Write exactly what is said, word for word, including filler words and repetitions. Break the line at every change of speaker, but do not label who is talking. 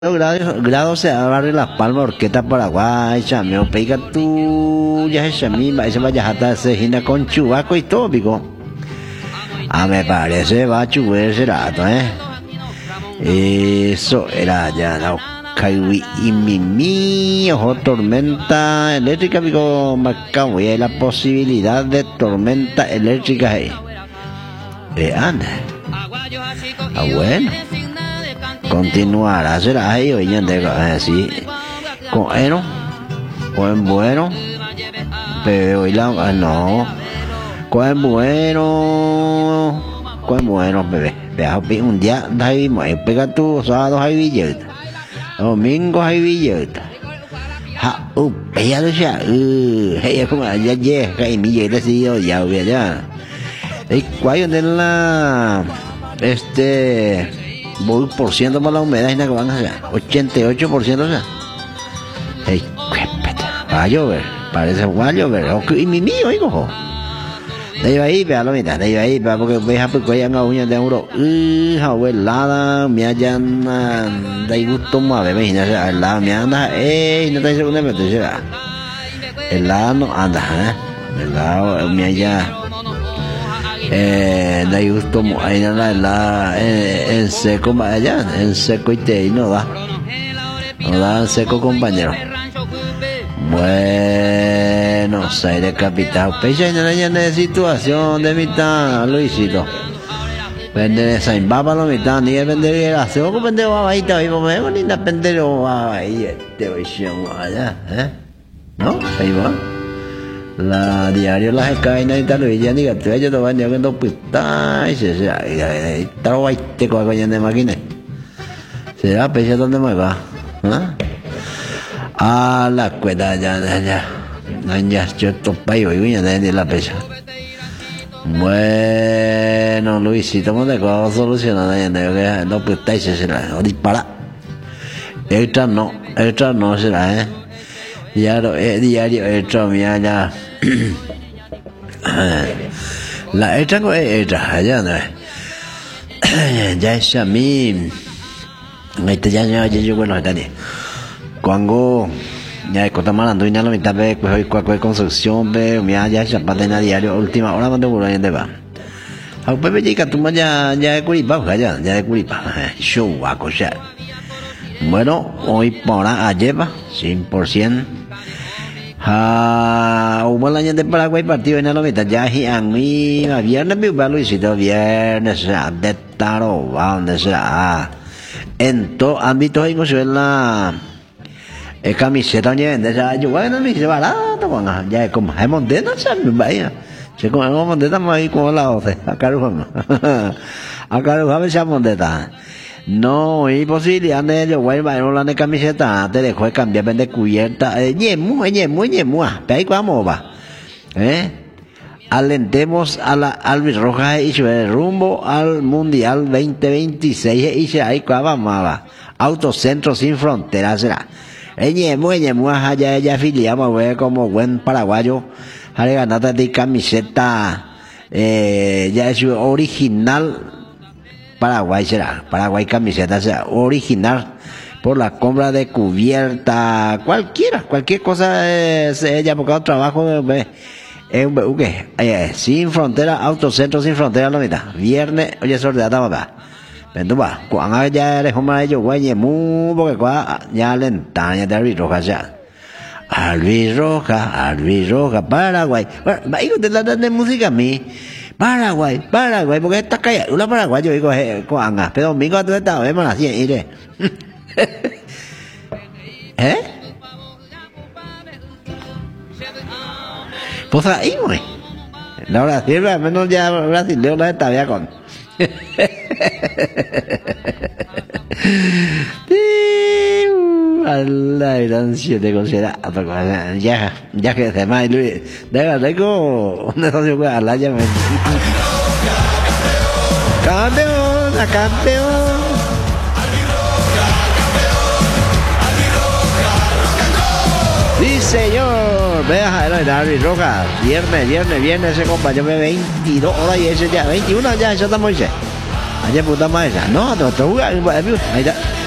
Grado, grado se agarre las palmas orquesta Paraguay, chameo, pega tú, ya es chamima, ese vaya hasta se gina con chubaco y todo, pico. Ah, me parece, va a chuber ese rato, eh. Eso era ya, la Caiwi y Mimi, ojo, tormenta eléctrica, pico, Macao, y hay la posibilidad de tormenta eléctrica ahí. Eh, anda. Ah, bueno. Continuará, será ahí hoy en día así con bueno con bueno pero hoy la no con bueno con bueno bebé vea un día hay mai pega tu sábado hay billete domingo hay billete ha u bella de ya ừ hay como ya ya cái billete sí yo ya ve ya y cuál de la este voy por ciento para la humedad y nada que van a hacer ochenta y ocho por ciento, o sea hey, va a llover, parece que va a llover, y mi mío, hijo de ahí, vea lo mira, de ahí, vea porque veja porque hay una uña de euro y abuelada, me hayan de gusto más de imagina, o sea, el lado me anda, eh, no te dice una vez, el lado no anda, eh, el lado me haya eh, de gusto ahí nada la en seco allá en seco y te no da no da en seco compañero. Buenos Aires capital pecha en la situación de mitad Luisito vender esa imbaba lo mitad ni vender la se va a vender babita ahí vamos ni la vender ahí te voy a allá eh no ahí va la diario las caen ahí tal vez ya diga te vaya todo baño que no pita y se sea y tal vez te coja de máquina será pecha donde me va a la cuenta ya ya ya yo topai hoy ya de la pecha. Bueno Luisito me dejó solucionada ya que no pita y se será o dispara esta no esta no será eh diario eh, diario esto mira ya la esta no es esta allá no ya es a mí este ya ya yo bueno está ni cuando ya está malando y nada la mitad de pues hoy cualquier construcción ve mira ya se pasa diario última hora cuando vuelve de va a pues llega tú ya ya de Curitiba ya ya de Curitiba show a cochar. Bueno hoy por ayer cien por ciento ah hubo el año de Paraguay partido en la mitad ya y a mí viernes mi va Luisito viernes de taro va donde sea en todo ámbito hay que la eh, camiseta ni vende ya yo bueno mi se barato con ya como hay montena se me vaya se con montena más con la otra acá lo acá lo va a ser montena. No, es posible, de yo voy a bailar la camiseta, te dejo de cambiar de cubierta, eh, ñemu, ñemu, ñemu, ahí vamos va, eh, alentemos a la albirroja y se rumbo al mundial veinte veintiséis y se ahí vamos va, autocentro sin fronteras será, eh, ñemu, ñemu, allá ella afiliamos, güey, como buen paraguayo, haré ganada de camiseta, eh, ya es original. Paraguay será, Paraguay camiseta será original por la compra de cubierta, cualquiera, cualquier cosa es ella porque un trabajo de en ¿qué? Eh, sin frontera, autocentro sin frontera la mitad. Viernes, oye, sorteada va. Vendo va, cuando ya eres como ellos güey, muy porque cua ya lentaña de albirroja ya. Albirroja, albirroja, Paraguay. Bueno, va de la de música a mí. Paraguay, Paraguay, porque esta calle, una Paraguay yo digo, eh, cuanga, pero domingo tú estás, vemos así, iré. ¿Eh? Pues ahí, güey. La oración, al menos ya brasileño la está ya con. La herencia de considerar, ya, ya que se me Luis, de tengo una socio que a la llama. Campeón, a campeón. Sí, señor. Vea, el David Roca. Viernes, viernes, viernes se acompañó veintidós horas y ese ya, veintiuna ya, eso estamos dice. Ayer puta más esa. No, no, te juega, ahí está.